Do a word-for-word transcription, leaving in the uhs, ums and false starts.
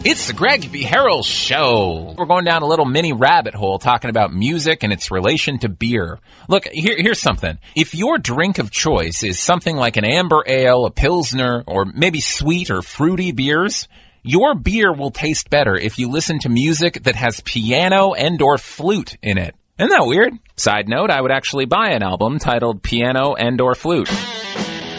It's the Greg V. Harrell Show. We're going down a little mini rabbit hole talking about music and its relation to beer. Look, here, here's something. If your drink of choice is something like an amber ale, a pilsner, or maybe sweet or fruity beers, your beer will taste better if you listen to music that has piano and or flute in it. Isn't that weird? Side note, I would actually buy an album titled Piano and or Flute.